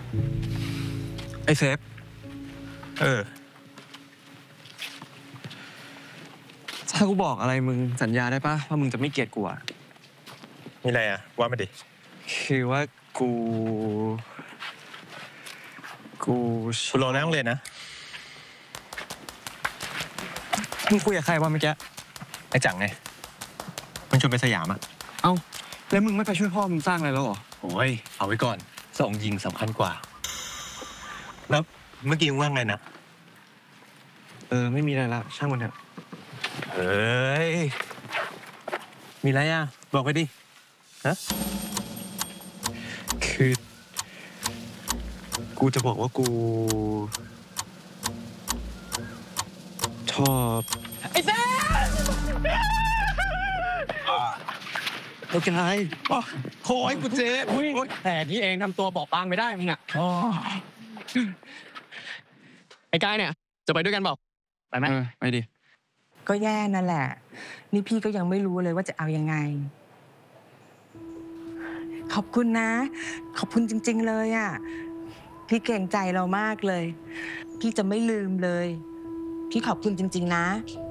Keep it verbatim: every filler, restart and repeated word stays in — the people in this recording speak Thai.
ไอเซฟเออถ้ากูบอกอะไรมึงสัญญาได้ปะว่ามึงจะไม่เกลียดกูอะมีอะไรอะว่ามาดิคือว่ากูกูกูรอในห้องเรียนนะมึงคุยกับใครวะเมื่อกี้ไอ้จังไงมันชวนไปสยามอะเอ้าแล้วมึงไม่ไปช่วยพ่อมึงสร้างอะไรแล้วหรอโอ้ยเอาไว้ก่อนสองยิงสำคัญกว่าแล้วเมื่อกี้มึงว่าไงนะเออไม่มีอะไรละช่างมันเถอะเฮ้ยมีอะไรอ่ะบอกไปดิฮะคือกูจะบอกว่ากูชอบไอ้แซ่โอเคโอ้ยกูเจ็บแต่นี่เองทำตัวบอกบางไม่ได้มึงอ่ะไอ้กายเนี่ยจะไปด้วยกันเปล่าไปไหมไปดิก็แย่นั่นแหละนี่พี่ก็ยังไม่รู้เลยว่าจะเอายังไงขอบคุณนะขอบคุณจริงๆเลยอ่ะพี่เก่งใจเรามากเลยพี่จะไม่ลืมเลยพี่ขอบคุณจริงๆนะ